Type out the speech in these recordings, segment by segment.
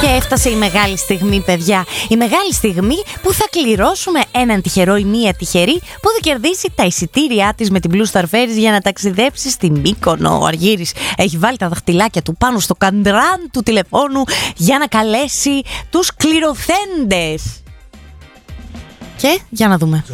Και έφτασε η μεγάλη στιγμή, παιδιά. Η μεγάλη στιγμή που θα κληρώσουμε έναν τυχερό ή μία τυχερή που θα κερδίσει τα εισιτήριά της με την Blue Star Ferries για να ταξιδέψει στη Μύκονο. Ο Αργύρης έχει βάλει τα δαχτυλάκια του πάνω στο καντράν του τηλεφώνου για να καλέσει τους κληρωθέντες. Και για να δούμε.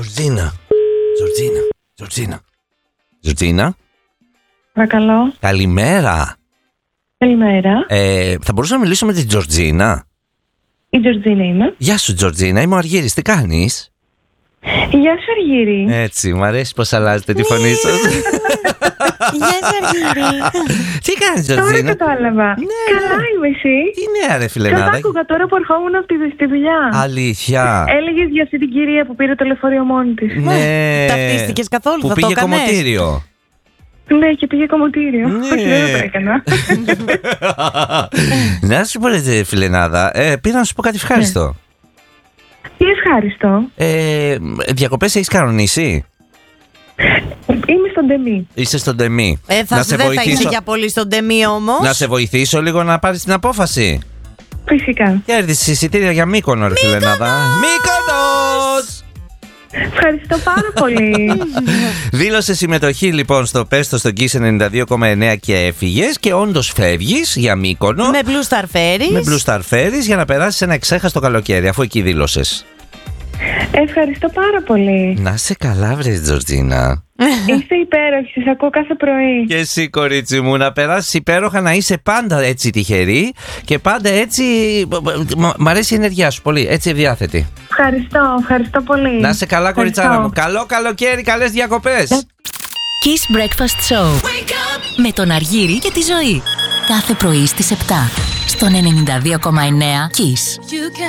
Τζορτζίνα. Παρακαλώ. Καλημέρα. Καλημέρα. Θα μπορούσα να μιλήσω με την Τζορτζίνα? Η Τζορτζίνα είμαι. Γεια σου Τζορτζίνα, είμαι ο Αργύρης, τι κάνεις? Γεια σου Αργύρη. Έτσι, μου αρέσει πως αλλάζετε τη φωνή σας. Γεια σου Αργύρη. Τι κάνεις Τζορτζίνα? Τώρα κατάλαβα. Ναι. Καλά είμαι εσύ? Τι νέα ρε φιλενάδα? Σας άκουγα τώρα που ερχόμουν από τη δουλειά. Αλήθεια? Έλεγες για αυτή την κυρία που πήρε το λεωφορείο μόνη της. Ναι. Ταυτίστηκες καθόλου? Που θα πήγε το έκανες? κομμωτήριο. Ναι, και πήγε κομμωτήριο. Ναι. Όχι, δεν το έκανα. Να σου πω ρε φιλενάδα, πήρα να σου πω κάτι ευχάριστο. Τι ευχάριστο. Διακοπές έχεις κανονίσει? Είμαι στον Ντεμί. Είσαι στον Ντεμί. Δεν θα είσαι για πολύ στον Ντεμί όμως. Να σε βοηθήσω λίγο να πάρεις την απόφαση. Φυσικά. Κέρδισες εισιτήρια για Μύκονο ρε φιλενάδα. Μύκονος! Ευχαριστώ πάρα πολύ. Δήλωσε συμμετοχή λοιπόν στο Πέστο στο Kiss 92,9 και έφυγες και όντως φεύγεις για Μύκονο. Με Blue Star Ferries. Με Blue Star Ferries για να περάσεις ένα εξέχαστο καλοκαίρι, αφού εκεί δήλωσες. Ευχαριστώ πάρα πολύ. Να σε καλά βρες Τζορτζίνα. Είστε υπέροχοι, σας ακούω κάθε πρωί. Και εσύ κορίτσι μου, να περάσεις υπέροχα, να είσαι πάντα έτσι τυχερή και πάντα έτσι. Μ' αρέσει η ενέργειά σου πολύ, έτσι ευδιάθετη. Ευχαριστώ πολύ. Να είσαι καλά κοριτσάρα μου. Καλό καλοκαίρι, καλές διακοπές. Kiss Breakfast Show με τον Αργύρη και τη Ζωή. Κάθε πρωί στις 7 στον 92,9 Kiss.